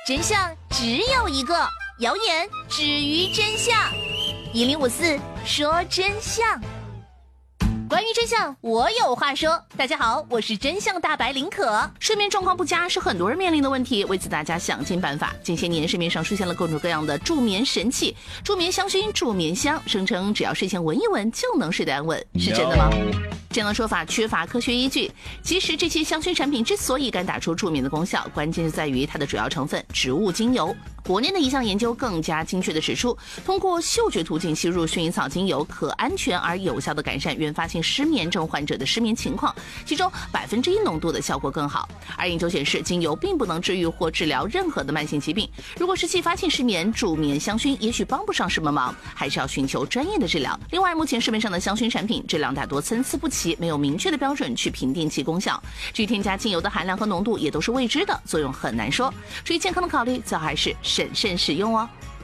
真相只有一个，谣言止于真相。1054说真相。关于真相，我有话说。大家好，我是真相大白林可。睡眠状况不佳是很多人面临的问题，为此大家想尽办法。近些年市面上出现了各种各样的助眠神器，助眠香薰、助眠香，声称只要睡前闻一闻就能睡得安稳，是真的吗？这样的说法缺乏科学依据。其实这些香薰产品之所以敢打出助眠的功效，关键就在于它的主要成分植物精油。国内的一项研究更加精确地指出，通过嗅觉途径吸入薰衣草精油，可安全而有效地改善原发性失眠症患者的失眠情况，其中1%浓度的效果更好。而研究显示，精油并不能治愈或治疗任何的慢性疾病。如果是继发性失眠，助眠香薰也许帮不上什么忙，还是要寻求专业的治疗。另外，目前市面上的香薰产品质量大多参差不齐，没有明确的标准去评定其功效。至于添加精油的含量和浓度也都是未知的，作用很难说。出于健康的考虑，最好还是审慎使用哦。